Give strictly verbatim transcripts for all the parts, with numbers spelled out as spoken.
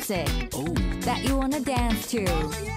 music Oh. that you wanna dance to.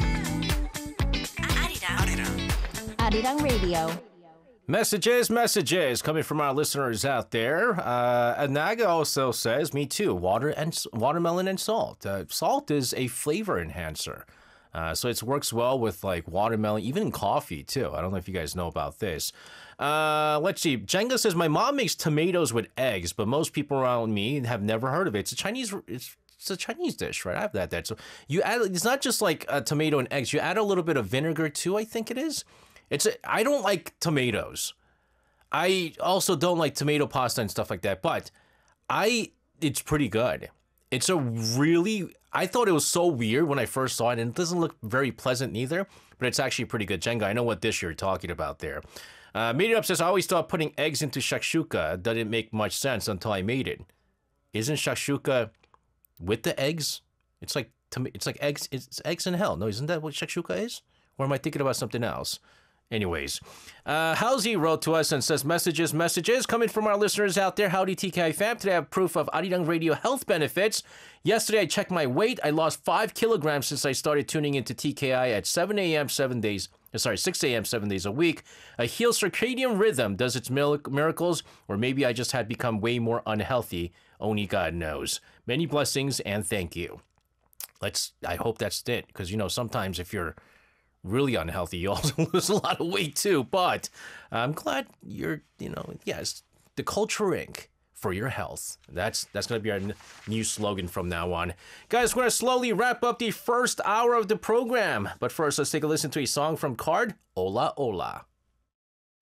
Arirang. Arirang Radio. Messages, messages coming from our listeners out there. Uh, Anaga also says, me too, water and watermelon and salt. Uh, salt is a flavor enhancer. Uh, so it works well with like watermelon, even in coffee too. I don't know if you guys know about this. Uh, let's see. Jenga says, my mom makes tomatoes with eggs, but most people around me have never heard of it. It's a Chinese, it's, it's a Chinese dish, right? I've had that. So you add, it's not just like a tomato and eggs. You add a little bit of vinegar too, I think it is. It's a, I don't like tomatoes. I also don't like tomato pasta and stuff like that, but I it's pretty good. It's a really I thought it was so weird when I first saw it, and it doesn't look very pleasant neither, but it's actually pretty good. Jenga, I know what dish you're talking about there. Uh, Made It Up says, I always thought putting eggs into shakshuka didn't make much sense until I made it. Isn't shakshuka with the eggs? It's like it's like eggs. It's eggs in hell. No, isn't that what shakshuka is? Or am I thinking about something else? Anyways, uh, Halsey wrote to us and says, messages, messages coming from our listeners out there. Howdy, T K I fam. Today I have proof of Arirang Radio health benefits. Yesterday I checked my weight. I lost five kilograms since I started tuning into T K I at seven a.m. seven days, sorry, six a.m. seven days a week. A healed circadian rhythm does its miracles, or maybe I just had become way more unhealthy. Only God knows. Many blessings and thank you. Let's, I hope that's it, because, you know, sometimes if you're really unhealthy, you also lose a lot of weight too, but I'm glad you're, you know, yes, the Culture Incorporated for your health. That's that's going to be our n- new slogan from now on. Guys, we're going to slowly wrap up the first hour of the program, but first let's take a listen to a song from Card, Ola Ola.